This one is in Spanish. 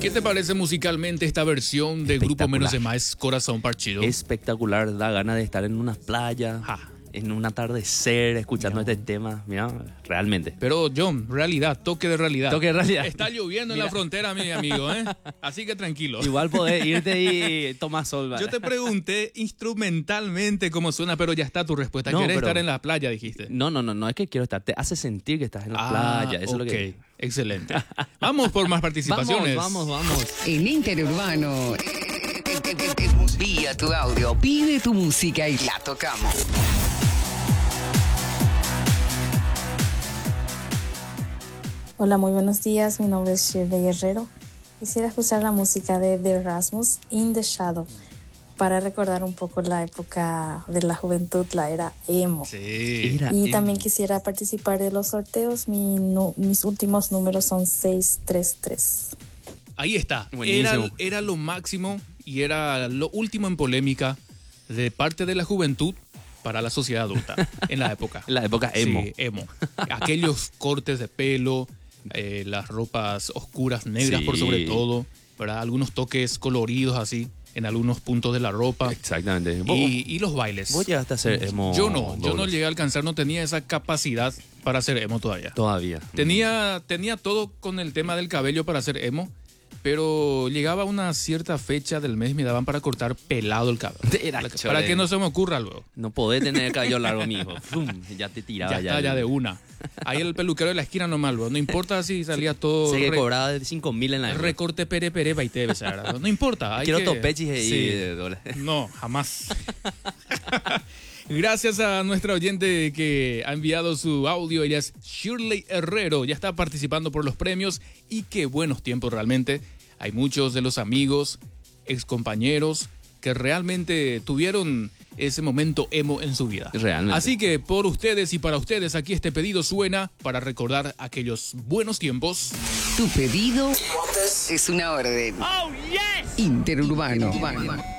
¿Qué te parece musicalmente esta versión del grupo Menos de Más, Corazón Partido? Espectacular, da ganas de estar en una playa, en un atardecer, escuchando este tema. Mira, realmente. Pero John, realidad, toque de realidad. Toque de realidad. Está lloviendo en la frontera, mi amigo, ¿eh? Así que tranquilo. Igual podés irte y tomar sol. ¿vale? Yo te pregunté instrumentalmente cómo suena, pero ya está tu respuesta. No, ¿Quieres pero- estar en la playa, dijiste? No es que quiero estar, te hace sentir que estás en la playa. Eso es lo que. Excelente. Vamos por más participaciones. Vamos. En Interurbano, envía tu audio, pide tu música y la tocamos. Hola, muy buenos días. Mi nombre es Shirley Guerrero. Quisiera escuchar la música de The Erasmus, In the Shadow, para recordar un poco la época de la juventud, la era emo. Sí. Y también quisiera participar de los sorteos. Mis últimos números son 633. Ahí está. Buenísimo. Era lo máximo y era lo último en polémica de parte de la juventud para la sociedad adulta en la época. La época emo. Sí, emo. Aquellos cortes de pelo, las ropas oscuras, negras Sí. por sobre todo, ¿verdad? Algunos toques coloridos así en algunos puntos de la ropa. Exactamente. Y los bailes. Vos llegaste a ser emo. Yo no Douglas. llegué a alcanzar, no tenía esa capacidad para ser emo todavía. Todavía. Tenía todo con el tema del cabello para ser emo, pero llegaba una cierta fecha del mes y me daban para cortar pelado el cabello. Era Para chore. que no se me ocurra luego. No podés tener el cabello largo, mijo. Fum, ya te tiraba. Ya está, ya de una. Ahí el peluquero de la esquina nomás, luego. No importa si salía todo Sé que cobraba de 5.000 en la época. recorte pere, baite, ¿verdad? No importa. Hay Quiero que... topechis ahí Sí. de dólares. No, jamás. Gracias a nuestra oyente que ha enviado su audio. Ella es Shirley Herrero. Ya está participando por los premios y qué buenos tiempos realmente. Hay muchos de los amigos, excompañeros que realmente tuvieron ese momento emo en su vida. Realmente. Así que por ustedes y para ustedes aquí este pedido suena para recordar aquellos buenos tiempos. Tu pedido es una orden. Interurbano.